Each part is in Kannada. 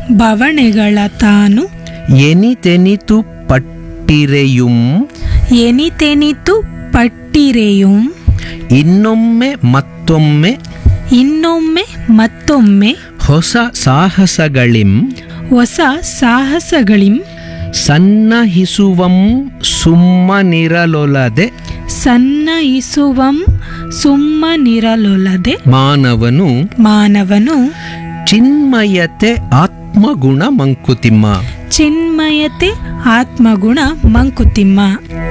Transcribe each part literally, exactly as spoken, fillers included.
ಬವಣೆಗಳ ತಾನು ಎನಿತೆನಿತು ಪಟ್ಟಿರೆಯುಂ ಎನಿತೆನಿತು ಪಟ್ಟಿರೆಯುಂ ಇನ್ನೊಮ್ಮೆ ಮತ್ತೊಮ್ಮೆ ಇನ್ನೊಮ್ಮೆ ಮತ್ತೊಮ್ಮೆ ಹೊಸ ಸಾಹಸಗಳಿಂ ಹೊಸ ಸಾಹಸಗಳಿಂ ಸನ್ನಹಿಸುವಂ ಸುಮ್ಮನಿರಲೊಲದೆ ಸನ್ನಯಿಸುವಂ ಸುಮ್ಮನಿರಲೊಲ್ಲದೆ ಮಾನವನು ಮಾನವನು ಚಿನ್ಮಯತೆ ಆತ್ಮಗುಣ ಮಂಕುತಿಮ್ಮ. ಚಿನ್ಮಯತೆ ಆತ್ಮಗುಣ ಮಂಕುತಿಮ್ಮ.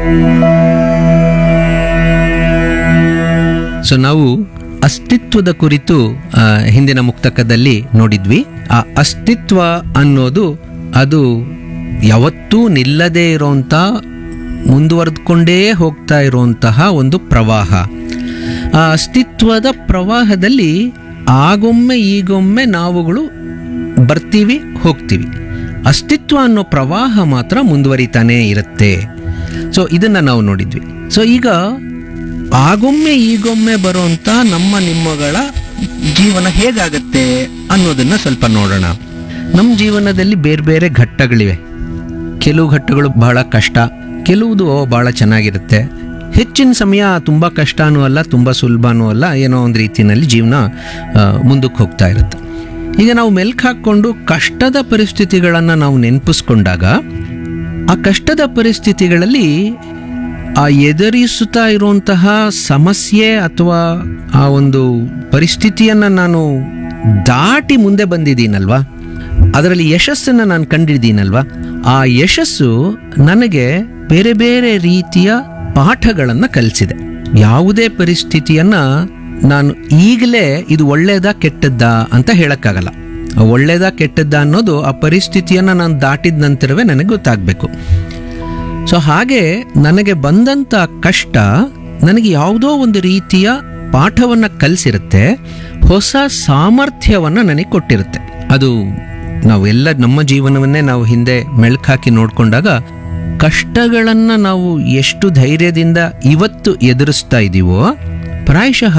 ಸೊ ನಾವು ಅಸ್ತಿತ್ವದ ಕುರಿತು ಆ, ಹಿಂದಿನ ಮುಕ್ತಕದಲ್ಲಿ ನೋಡಿದ್ವಿ. ಆ ಅಸ್ತಿತ್ವ ಅನ್ನೋದು ಅದು ಯಾವತ್ತೂ ನಿಲ್ಲದೇ ಇರೋಂಥ ಮುಂದುವರೆದುಕೊಂಡೇ ಹೋಗ್ತಾ ಇರುವಂತಹ ಒಂದು ಪ್ರವಾಹ. ಆ ಅಸ್ತಿತ್ವದ ಪ್ರವಾಹದಲ್ಲಿ ಆಗೊಮ್ಮೆ ಈಗೊಮ್ಮೆ ನಾವುಗಳು ಬರ್ತೀವಿ ಹೋಗ್ತೀವಿ. ಅಸ್ತಿತ್ವ ಅನ್ನೋ ಪ್ರವಾಹ ಮಾತ್ರ ಮುಂದುವರಿತಾನೇ ಇರುತ್ತೆ. ಸೊ ಇದನ್ನು ನಾವು ನೋಡಿದ್ವಿ. ಸೊ ಈಗ ಆಗೊಮ್ಮೆ ಈಗೊಮ್ಮೆ ಬರುವಂಥ ನಮ್ಮ ನಿಮ್ಮಗಳ ಜೀವನ ಹೇಗಾಗತ್ತೆ ಅನ್ನೋದನ್ನು ಸ್ವಲ್ಪ ನೋಡೋಣ. ನಮ್ಮ ಜೀವನದಲ್ಲಿ ಬೇರೆ ಬೇರೆ ಘಟ್ಟಗಳಿವೆ. ಕೆಲವು ಘಟ್ಟಗಳು ಬಹಳ ಕಷ್ಟ, ಕೆಲವುದು ಭಾಳ ಚೆನ್ನಾಗಿರುತ್ತೆ. ಹೆಚ್ಚಿನ ಸಮಯ ತುಂಬ ಕಷ್ಟನೂ ಅಲ್ಲ, ತುಂಬ ಸುಲಭನೂ ಅಲ್ಲ, ಏನೋ ಒಂದು ರೀತಿಯಲ್ಲಿ ಜೀವನ ಮುಂದಕ್ಕೆ ಹೋಗ್ತಾ ಇರುತ್ತೆ. ಈಗ ನಾವು ಮೆಲ್ಕು ಹಾಕ್ಕೊಂಡು ಕಷ್ಟದ ಪರಿಸ್ಥಿತಿಗಳನ್ನು ನಾವು ನೆನಪಿಸ್ಕೊಂಡಾಗ ಆ ಕಷ್ಟದ ಪರಿಸ್ಥಿತಿಗಳಲ್ಲಿ ಆ ಎದುರಿಸುತ್ತಾ ಇರುವಂತಹ ಸಮಸ್ಯೆ ಅಥವಾ ಆ ಒಂದು ಪರಿಸ್ಥಿತಿಯನ್ನು ನಾನು ದಾಟಿ ಮುಂದೆ ಬಂದಿದ್ದೀನಲ್ವಾ, ಅದರಲ್ಲಿ ಯಶಸ್ಸನ್ನು ನಾನು ಕಂಡಿದ್ದೀನಲ್ವಾ, ಆ ಯಶಸ್ಸು ನನಗೆ ಬೇರೆ ಬೇರೆ ರೀತಿಯ ಪಾಠಗಳನ್ನು ಕಲಿಸಿದೆ. ಯಾವುದೇ ಪರಿಸ್ಥಿತಿಯನ್ನು ನಾನು ಈಗಲೇ ಇದು ಒಳ್ಳೆಯದಾ ಕೆಟ್ಟದ್ದಾ ಅಂತ ಹೇಳೋಕ್ಕಾಗಲ್ಲ. ಒಳ್ಳೆಯದಾ ಕೆಟ್ಟದ್ದಾ ಅನ್ನೋದು ಆ ಪರಿಸ್ಥಿತಿಯನ್ನು ನಾನು ದಾಟಿದ ನಂತರವೇ ನನಗೆ ಗೊತ್ತಾಗಬೇಕು. ಸೊ ಹಾಗೆ ನನಗೆ ಬಂದಂಥ ಕಷ್ಟ ನನಗೆ ಯಾವುದೋ ಒಂದು ರೀತಿಯ ಪಾಠವನ್ನು ಕಲಿಸಿರುತ್ತೆ, ಹೊಸ ಸಾಮರ್ಥ್ಯವನ್ನು ನನಗೆ ಕೊಟ್ಟಿರುತ್ತೆ. ಅದು ನಾವೆಲ್ಲ ನಮ್ಮ ಜೀವನವನ್ನೇ ನಾವು ಹಿಂದೆ ಮೆಲ್ಕು ಹಾಕಿ ನೋಡಿಕೊಂಡಾಗ ಕಷ್ಟಗಳನ್ನು ನಾವು ಎಷ್ಟು ಧೈರ್ಯದಿಂದ ಇವತ್ತು ಎದುರಿಸ್ತಾ ಇದ್ದೀವೋ, ಪ್ರಾಯಶಃ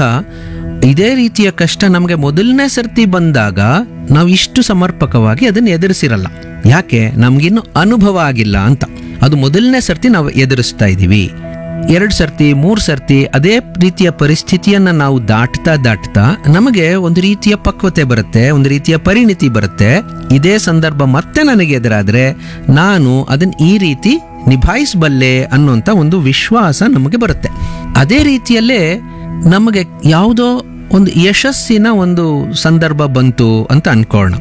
ಇದೇ ರೀತಿಯ ಕಷ್ಟ ನಮಗೆ ಮೊದಲನೇ ಸರ್ತಿ ಬಂದಾಗ ನಾವು ಇಷ್ಟು ಸಮರ್ಪಕವಾಗಿ ಅದನ್ನು ಎದುರಿಸಿರಲ್ಲ. ಯಾಕೆ? ನಮಗಿನ್ನೂ ಅನುಭವ ಆಗಿಲ್ಲ ಅಂತ. ಅದು ಮೊದಲನೇ ಸರ್ತಿ ನಾವು ಎದುರಿಸ್ತಾ ಇದ್ದೀವಿ. ಎರಡು ಸರ್ತಿ ಮೂರು ಸರ್ತಿ ಅದೇ ರೀತಿಯ ಪರಿಸ್ಥಿತಿಯನ್ನು ನಾವು ದಾಟ್ತಾ ದಾಟ್ತಾ ನಮಗೆ ಒಂದು ರೀತಿಯ ಪಕ್ವತೆ ಬರುತ್ತೆ, ಒಂದು ರೀತಿಯ ಪರಿಣಿತಿ ಬರುತ್ತೆ. ಇದೇ ಸಂದರ್ಭ ಮತ್ತೆ ನನಗೆ ಎದುರಾದರೆ ನಾನು ಅದನ್ನು ಈ ರೀತಿ ನಿಭಾಯಿಸಬಲ್ಲೆ ಅನ್ನೋಂಥ ಒಂದು ವಿಶ್ವಾಸ ನಮಗೆ ಬರುತ್ತೆ. ಅದೇ ರೀತಿಯಲ್ಲೇ ನಮಗೆ ಯಾವುದೋ ಒಂದು ಯಶಸ್ಸಿನ ಒಂದು ಸಂದರ್ಭ ಬಂತು ಅಂತ ಅನ್ಕೊಳ್ಳೋಣ.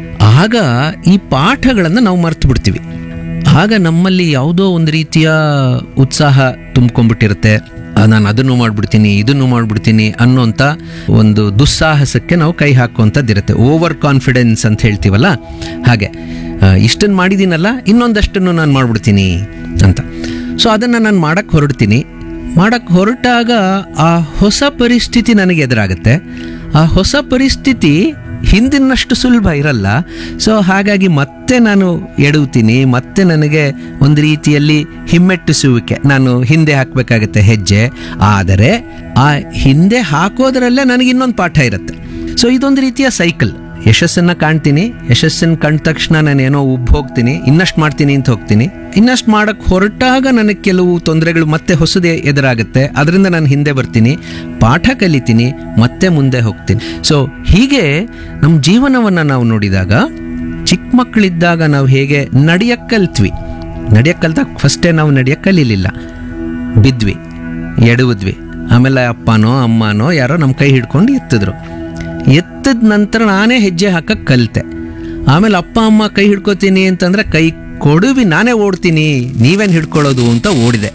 ಆಗ ಈ ಪಾಠಗಳನ್ನು ನಾವು ಮರ್ತು ಬಿಡ್ತೀವಿ. ಆಗ ನಮ್ಮಲ್ಲಿ ಯಾವುದೋ ಒಂದು ರೀತಿಯ ಉತ್ಸಾಹ ತುಂಬ್ಕೊಂಡ್ಬಿಟ್ಟಿರುತ್ತೆ. ನಾನು ಅದನ್ನು ಮಾಡ್ಬಿಡ್ತೀನಿ, ಇದನ್ನು ಮಾಡ್ಬಿಡ್ತೀನಿ ಅನ್ನೋಂಥ ಒಂದು ದುಸ್ಸಾಹಸಕ್ಕೆ ನಾವು ಕೈ ಹಾಕುವಂಥದ್ದಿರುತ್ತೆ. ಓವರ್ ಕಾನ್ಫಿಡೆನ್ಸ್ ಅಂತ ಹೇಳ್ತೀವಲ್ಲ, ಹಾಗೆ ಇಷ್ಟನ್ನು ಮಾಡಿದ್ದೀನಲ್ಲ ಇನ್ನೊಂದಷ್ಟನ್ನು ನಾನು ಮಾಡ್ಬಿಡ್ತೀನಿ ಅಂತ. ಸೊ ಅದನ್ನು ನಾನು ಮಾಡಕ್ಕೆ ಹೊರಡ್ತೀನಿ. ಮಾಡಕ್ಕೆ ಹೊರಟಾಗ ಆ ಹೊಸ ಪರಿಸ್ಥಿತಿ ನನಗೆ ಎದುರಾಗುತ್ತೆ. ಆ ಹೊಸ ಪರಿಸ್ಥಿತಿ ಹಿಂದಿನಷ್ಟು ಸುಲಭ ಇರಲ್ಲ. ಸೊ ಹಾಗಾಗಿ ಮತ್ತೆ ನಾನು ಎಡುತ್ತೀನಿ, ಮತ್ತೆ ನನಗೆ ಒಂದು ರೀತಿಯಲ್ಲಿ ಹಿಮ್ಮೆಟ್ಟಿಸುವಿಕೆ, ನಾನು ಹಿಂದೆ ಹಾಕಬೇಕಾಗತ್ತೆ ಹೆಜ್ಜೆ. ಆದರೆ ಆ ಹಿಂದೆ ಹಾಕೋದ್ರಲ್ಲೇ ನನಗೆ ಇನ್ನೊಂದು ಪಾಠ ಇರುತ್ತೆ. ಸೊ ಇದೊಂದು ರೀತಿಯ ಸೈಕಲ್. ಯಶಸ್ಸನ್ನು ಕಾಣ್ತೀನಿ, ಯಶಸ್ಸನ್ನು ಕಂಡ ತಕ್ಷಣ ನಾನೇನೋ ಉಬ್ಬು ಹೋಗ್ತೀನಿ, ಇನ್ನಷ್ಟು ಮಾಡ್ತೀನಿ ಅಂತ ಹೋಗ್ತೀನಿ. ಇನ್ನಷ್ಟು ಮಾಡೋಕ್ಕೆ ಹೊರಟಾಗ ನನಗೆ ಕೆಲವು ತೊಂದರೆಗಳು ಮತ್ತೆ ಹೊಸದೇ ಎದುರಾಗುತ್ತೆ. ಅದರಿಂದ ನಾನು ಹಿಂದೆ ಬರ್ತೀನಿ, ಪಾಠ ಕಲಿತೀನಿ, ಮತ್ತೆ ಮುಂದೆ ಹೋಗ್ತೀನಿ. ಸೊ ಹೀಗೆ ನಮ್ಮ ಜೀವನವನ್ನು ನಾವು ನೋಡಿದಾಗ, ಚಿಕ್ಕ ಮಕ್ಕಳಿದ್ದಾಗ ನಾವು ಹೇಗೆ ನಡೆಯಕ್ಕೆ ಕಲ್ತ್ವಿ, ನಡೆಯಕ್ಕೆ ಕಲ್ತಾಗ ಫಸ್ಟೇ ನಾವು ನಡೆಯಕ್ಕೆ ಕಲೀಲಿಲ್ಲ, ಬಿದ್ವಿ, ಎಡುವುದ್ವಿ. ಆಮೇಲೆ ಅಪ್ಪನೋ ಅಮ್ಮನೋ ಯಾರೋ ನಮ್ಮ ಕೈ ಹಿಡ್ಕೊಂಡು ಎತ್ತಿದ್ರು. ಎತ್ತಿದ ನಂತರ ನಾನೇ ಹೆಜ್ಜೆ ಹಾಕಕ್ಕೆ ಕಲಿತೆ. ಆಮೇಲೆ ಅಪ್ಪ ಅಮ್ಮ ಕೈ ಹಿಡ್ಕೋತೀನಿ ಅಂತಂದರೆ ಕೈ ಕೊಡುವಿ, ನಾನೇ ಓಡ್ತೀನಿ, ನೀವೇನು ಹಿಡ್ಕೊಳ್ಳೋದು ಅಂತ ಓಡಿದೆ.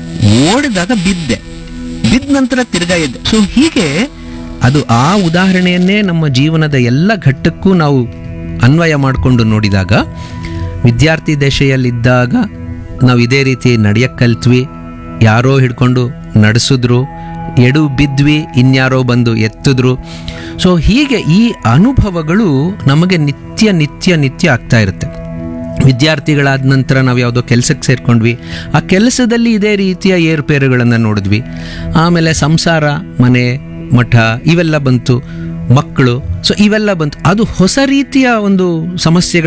ಓಡಿದಾಗ ಬಿದ್ದೆ, ಬಿದ್ದ ನಂತರ ತಿರ್ಗಾ ಎದ್ದೆ. ಸೊ ಹೀಗೆ ಅದು ಆ ಉದಾಹರಣೆಯನ್ನೇ ನಮ್ಮ ಜೀವನದ ಎಲ್ಲ ಘಟ್ಟಕ್ಕೂ ನಾವು ಅನ್ವಯ ಮಾಡಿಕೊಂಡು ನೋಡಿದಾಗ, ವಿದ್ಯಾರ್ಥಿ ದಶೆಯಲ್ಲಿದ್ದಾಗ ನಾವು ಇದೇ ರೀತಿ ನಡೆಯಕ್ಕೆ ಕಲ್ತ್ವಿ, ಯಾರೋ ಹಿಡ್ಕೊಂಡು ನಡೆಸಿದ್ರು, ಎಡು ಬಿದ್ವಿ, ಇನ್ಯಾರೋ ಬಂದು ಎತ್ತಿದ್ರು. ಸೊ ಹೀಗೆ ಈ ಅನುಭವಗಳು ನಮಗೆ ನಿತ್ಯ ನಿತ್ಯ ನಿತ್ಯ ಆಗ್ತಾ ಇರುತ್ತೆ. ವಿದ್ಯಾರ್ಥಿಗಳಾದ ನಂತರ ನಾವು ಯಾವುದೋ ಕೆಲಸಕ್ಕೆ ಸೇರ್ಕೊಂಡ್ವಿ, ಆ ಕೆಲಸದಲ್ಲಿ ಇದೇ ರೀತಿಯ ಏರುಪೇರುಗಳನ್ನು ನೋಡಿದ್ವಿ. ಆಮೇಲೆ ಸಂಸಾರ, ಮನೆ, ಮಠ ಇವೆಲ್ಲ ಬಂತು, ಮಕ್ಕಳು, ಸೊ ಇವೆಲ್ಲ ಬಂತು. ಅದು ಹೊಸ ರೀತಿಯ ಒಂದು ಸಮಸ್ಯೆಗಳು